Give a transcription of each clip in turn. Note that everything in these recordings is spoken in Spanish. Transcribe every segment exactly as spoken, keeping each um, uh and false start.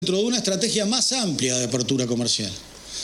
Dentro de una estrategia más amplia de apertura comercial,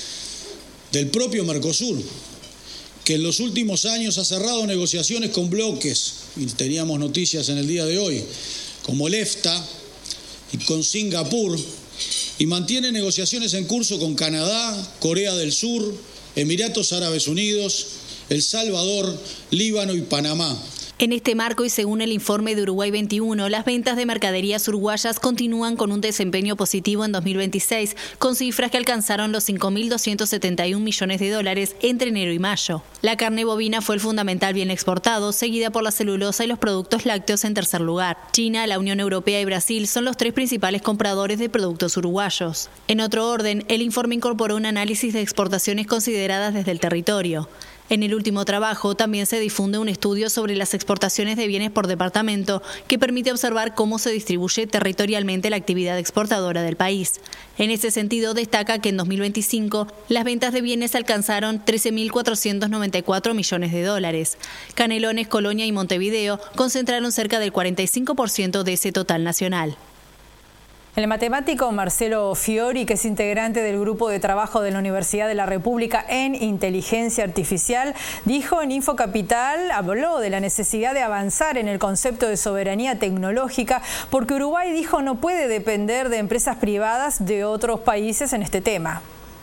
del propio Mercosur, que en los últimos años ha cerrado negociaciones con bloques, y teníamos noticias en el día de hoy, como el EFTA y con Singapur, y mantiene negociaciones en curso con Canadá, Corea del Sur, Emiratos Árabes Unidos, El Salvador, Líbano y Panamá. En este marco y según el informe de Uruguay veintiuno, las ventas de mercaderías uruguayas continúan con un desempeño positivo en dos mil veintiséis, con cifras que alcanzaron los cinco mil doscientos setenta y un millones de dólares entre enero y mayo. La carne bovina fue el fundamental bien exportado, seguida por la celulosa y los productos lácteos en tercer lugar. China, la Unión Europea y Brasil son los tres principales compradores de productos uruguayos. En otro orden, el informe incorporó un análisis de exportaciones consideradas desde el territorio. En el último trabajo también se difunde un estudio sobre las exportaciones de bienes por departamento que permite observar cómo se distribuye territorialmente la actividad exportadora del país. En ese sentido, destaca que en dos mil veinticinco las ventas de bienes alcanzaron trece mil cuatrocientos noventa y cuatro millones de dólares. Canelones, Colonia y Montevideo concentraron cerca del cuarenta y cinco por ciento de ese total nacional. El matemático Marcelo Fiori, que es integrante del grupo de trabajo de la Universidad de la República en Inteligencia Artificial, dijo en Infocapital, habló de la necesidad de avanzar en el concepto de soberanía tecnológica, porque Uruguay, dijo, no puede depender de empresas privadas de otros países en este tema.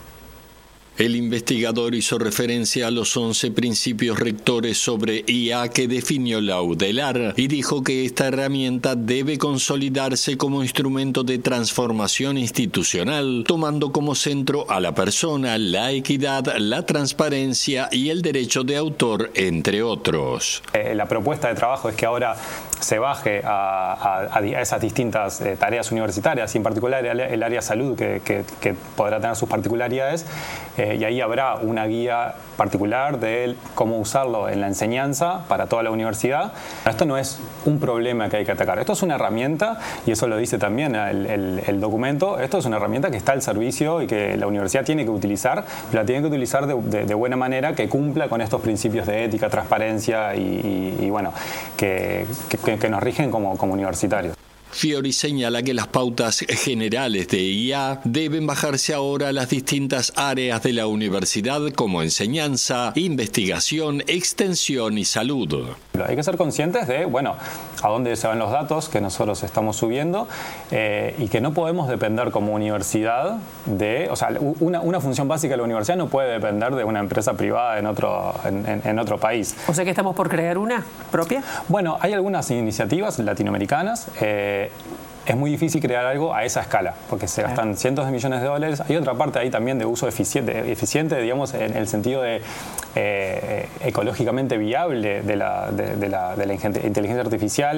El investigador hizo referencia a los once principios rectores sobre I A que definió la UDELAR y dijo que esta herramienta debe consolidarse como instrumento de transformación institucional, tomando como centro a la persona, la equidad, la transparencia y el derecho de autor, entre otros. Eh, la propuesta de trabajo es que ahora se baje a, a, a esas distintas eh, tareas universitarias, y en particular el, el área salud, que, que, que podrá tener sus particularidades, eh, y ahí habrá una guía particular de cómo usarlo en la enseñanza para toda la universidad. Esto no es un problema que hay que atacar, esto es una herramienta, y eso lo dice también el, el, el documento, esto es una herramienta que está al servicio y que la universidad tiene que utilizar, pero la tiene que utilizar de, de, de buena manera, que cumpla con estos principios de ética, transparencia y, y, y bueno, que, que, que nos rigen como, como universitarios. Fiori señala que las pautas generales de I A deben bajarse ahora a las distintas áreas de la universidad, como enseñanza, investigación, extensión y salud. Hay que ser conscientes de, bueno, a dónde se van los datos que nosotros estamos subiendo, eh, y que no podemos depender como universidad de, o sea, una, una función básica de la universidad no puede depender de una empresa privada en otro, en, en, en otro país. O sea que estamos por crear una propia. Bueno, hay algunas iniciativas latinoamericanas. Eh, Es muy difícil crear algo a esa escala, porque se gastan cientos de millones de dólares. Hay otra parte ahí también de uso eficiente, eficiente digamos, en el sentido de eh, ecológicamente viable de la, de, de la, de la inteligencia artificial.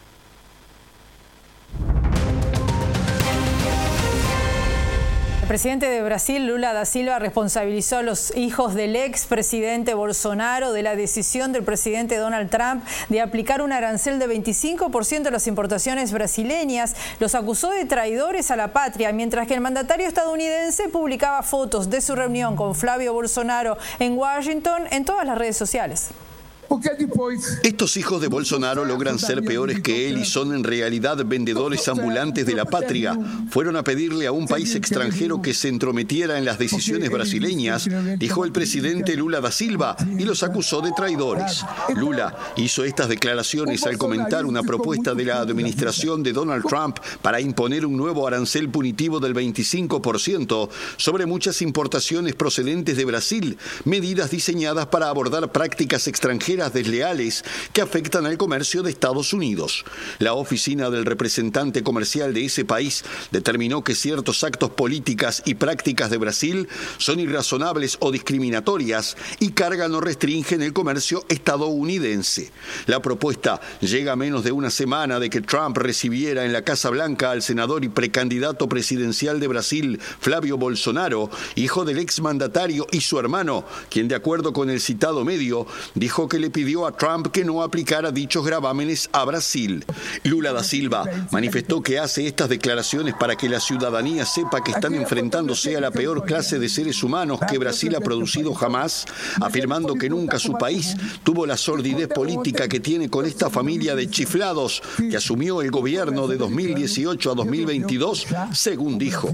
El presidente de Brasil, Lula da Silva, responsabilizó a los hijos del expresidente Bolsonaro de la decisión del presidente Donald Trump de aplicar un arancel de veinticinco por ciento a las importaciones brasileñas. Los acusó de traidores a la patria, mientras que el mandatario estadounidense publicaba fotos de su reunión con Flavio Bolsonaro en Washington en todas las redes sociales. Estos hijos de Bolsonaro logran ser peores que él y son en realidad vendedores ambulantes de la patria. Fueron a pedirle a un país extranjero que se entrometiera en las decisiones brasileñas, dijo el presidente Lula da Silva, y los acusó de traidores. Lula hizo estas declaraciones al comentar una propuesta de la administración de Donald Trump para imponer un nuevo arancel punitivo del veinticinco por ciento sobre muchas importaciones procedentes de Brasil, medidas diseñadas para abordar prácticas extranjeras desleales que afectan al comercio de Estados Unidos. La oficina del representante comercial de ese país determinó que ciertos actos políticas y prácticas de Brasil son irrazonables o discriminatorias y cargan o restringen el comercio estadounidense. La propuesta llega a menos de una semana de que Trump recibiera en la Casa Blanca al senador y precandidato presidencial de Brasil, Flavio Bolsonaro, hijo del exmandatario, y su hermano, quien de acuerdo con el citado medio dijo que le le pidió a Trump que no aplicara dichos gravámenes a Brasil. Lula da Silva manifestó que hace estas declaraciones para que la ciudadanía sepa que están enfrentándose a la peor clase de seres humanos que Brasil ha producido jamás, afirmando que nunca su país tuvo la sordidez política que tiene con esta familia de chiflados que asumió el gobierno de dos mil dieciocho a dos mil veintidós, según dijo.